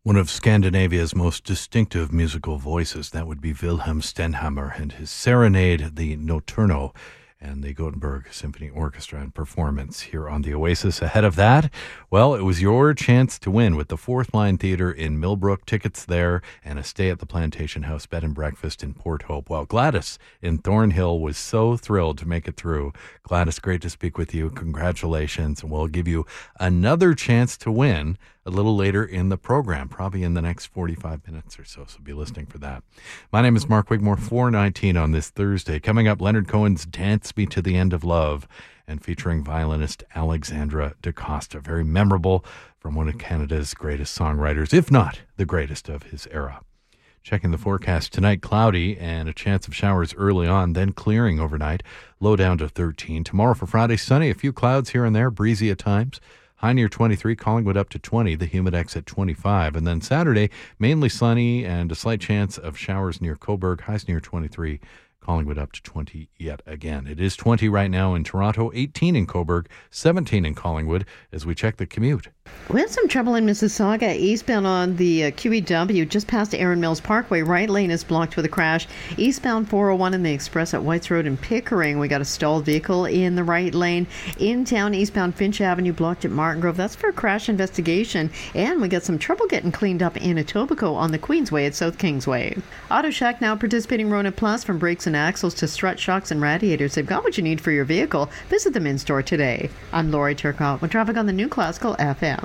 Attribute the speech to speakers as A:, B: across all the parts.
A: One of Scandinavia's most distinctive musical voices, that would be Wilhelm Stenhammar and his serenade, the Notturno, and the Gothenburg Symphony Orchestra and performance here on the Oasis. Ahead of that, well, it was your chance to win with the Fourth Line Theatre in Millbrook, tickets there, and a stay at the Plantation House Bed and Breakfast in Port Hope. Well, Gladys in Thornhill was so thrilled to make it through. Gladys, great to speak with you. Congratulations. And we'll give you another chance to win a little later in the program, probably in the next 45 minutes or so. So be listening for that. My name is Mark Wigmore, 4:19 on this Thursday. Coming up, Leonard Cohen's Dance Me to the End of Love, and featuring violinist Alexandra DaCosta. Very memorable from one of Canada's greatest songwriters, if not the greatest of his era. Checking the forecast tonight, cloudy and a chance of showers early on, then clearing overnight, low down to 13. Tomorrow for Friday, sunny, a few clouds here and there, breezy at times. High near 23, Collingwood up to 20, the Humidex at 25. And then Saturday, mainly sunny and a slight chance of showers near Cobourg, highs near 23, Collingwood up to 20 yet again. It is 20 right now in Toronto, 18 in Cobourg, 17 in Collingwood as we check the commute.
B: We have some trouble in Mississauga, eastbound on the QEW, just past Erin Mills Parkway. Right lane is blocked with a crash. Eastbound 401 and the Express at Whites Road in Pickering. We got a stalled vehicle in the right lane. In town, eastbound Finch Avenue blocked at Martin Grove. That's for a crash investigation. And we got some trouble getting cleaned up in Etobicoke on the Queensway at South Kingsway. Auto Shack now participating Rona Plus, from brakes and axles to strut shocks and radiators. They've got what you need for your vehicle. Visit them in store today. I'm Lori Turcotte with traffic on the new Classical FM.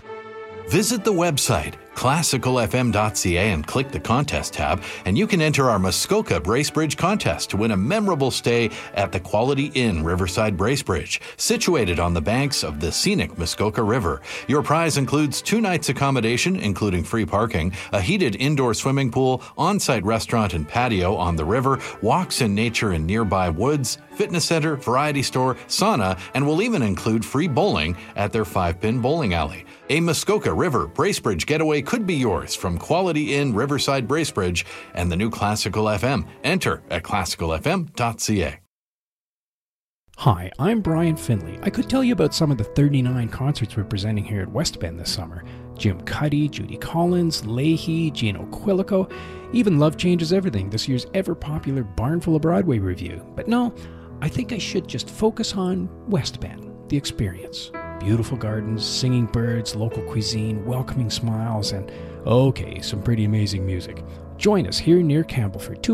A: Visit the website, classicalfm.ca, and click the contest tab, and you can enter our Muskoka Bracebridge contest to win a memorable stay at the Quality Inn Riverside Bracebridge, situated on the banks of the scenic Muskoka River. Your prize includes 2 nights accommodation, including free parking, a heated indoor swimming pool, on-site restaurant and patio on the river, walks in nature in nearby woods, fitness center, variety store, sauna, and will even include free bowling at their 5-pin bowling alley. A Muskoka River Bracebridge getaway could be yours from Quality Inn Riverside Bracebridge and the new Classical FM. Enter at classicalfm.ca.
C: Hi, I'm Brian Finley. I could tell you about some of the 39 concerts we're presenting here at West Bend this summer. Jim Cuddy, Judy Collins, Leahy, Gino Quilico, even Love Changes Everything, this year's ever-popular Barnful of Broadway review. But no, I think I should just focus on West Bend, the experience. Beautiful gardens, singing birds, local cuisine, welcoming smiles, and, okay, some pretty amazing music. Join us here near Campbellford,